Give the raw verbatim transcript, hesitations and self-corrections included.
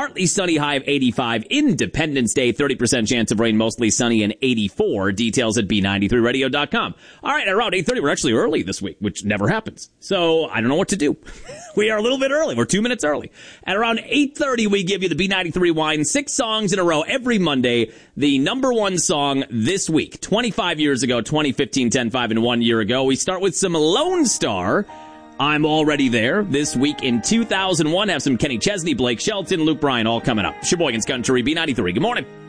Partly sunny, high of eighty-five. Independence Day, thirty percent chance of rain, mostly sunny, and eighty-four. Details at B ninety-three radio dot com. All right, at around eight thirty, we're actually early this week, which never happens. So I don't know what to do. We are a little bit early. We're two minutes early. At around eight thirty, we give you the B ninety-three Wine, six songs in a row every Monday. The number one song this week, twenty-five years ago, twenty fifteen, ten five, and one year ago. We start with some Lone Star. I'm Already There. This week in two thousand one, have some Kenny Chesney, Blake Shelton, Luke Bryan, all coming up. Sheboygan's Country, B ninety-three. Good morning.